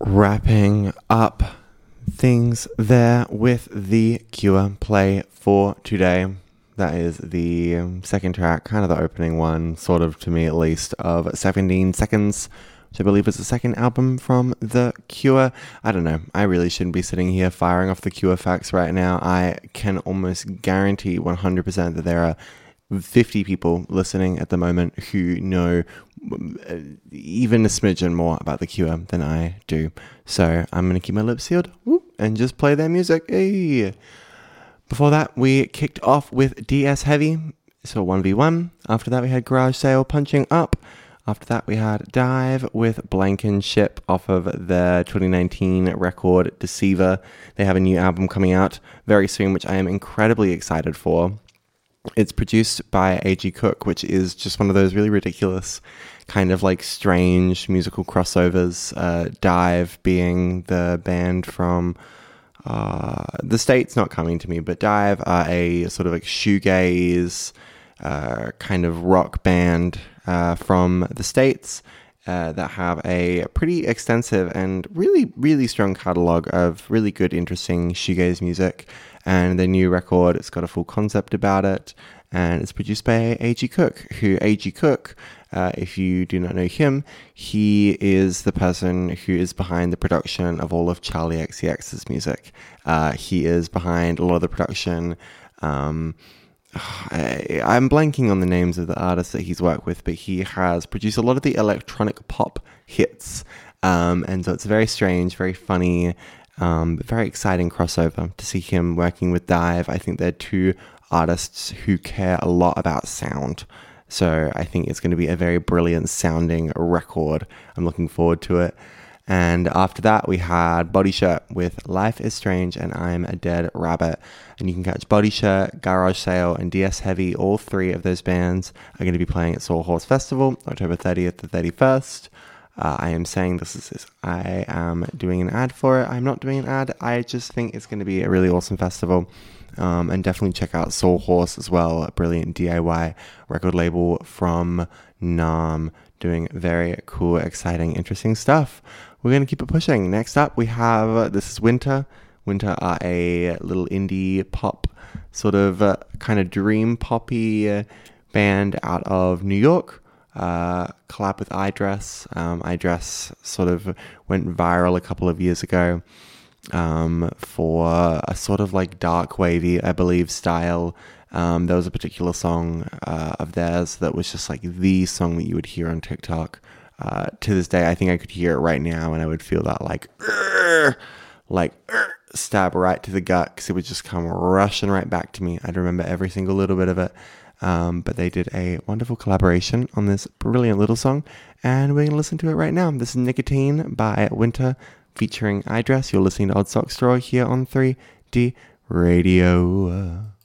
Wrapping up things there with the Cure play for today. That is the second track, kind of the opening one, sort of to me at least, of 17 Seconds, which I believe is the second album from The Cure. I don't know, I really shouldn't be sitting here firing off The Cure facts right now. I can almost guarantee 100% that there are 50 people listening at the moment who know even a smidgen more about The Cure than I do. So I'm going to keep my lips sealed and just play their music. Hey. Before that, we kicked off with DS Heavy, so 1v1. After that, we had Garage Sale Punching Up. After that, we had Dive with Blankenship off of their 2019 record Deceiver. They have a new album coming out very soon, which I am incredibly excited for. It's produced by A.G. Cook, which is just one of those really ridiculous kind of like strange musical crossovers. Dive being the band from the States, not coming to me, but Dive are a sort of like shoegaze kind of rock band from the States that have a pretty extensive and really, really strong catalog of really good, interesting shoegaze music. And their new record, it's got a full concept about it, and it's produced by A.G. Cook, who A.G. Cook, if you do not know him, he is the person who is behind the production of all of Charli XCX's music. He is behind a lot of the production. I'm blanking on the names of the artists that he's worked with, but he has produced a lot of the electronic pop hits. And so it's very strange, very funny, but very exciting crossover to see him working with Dive. I think they're two artists who care a lot about sound. So I think it's going to be a very brilliant sounding record. I'm looking forward to it. And after that, we had Body Shirt with Life is Strange and I'm a Dead Rabbit. And you can catch Body Shirt, Garage Sale, and DS Heavy. All three of those bands are going to be playing at Sawhorse Festival, October 30th to 31st. I am saying this is I am doing an ad for it. I'm not doing an ad. I just think it's going to be a really awesome festival. And definitely check out Sawhorse as well, a brilliant DIY record label from Nam, doing very cool, exciting, interesting stuff. We're going to keep it pushing. Next up, we have, this is Winter. Winter are a little indie pop, sort of kind of dream poppy band out of New York. Collab with iDress. iDress sort of went viral a couple of years ago for a sort of like dark wavy, I believe, style. There was a particular song of theirs that was just like the song that you would hear on TikTok. To this day, I think I could hear it right now and I would feel that stab right to the gut because it would just come rushing right back to me. I'd remember every single little bit of it. But they did a wonderful collaboration on this brilliant little song, and we're going to listen to it right now. This is Nicotine by Winter featuring iDress. You're listening to Odd Sock Straw here on 3D Radio.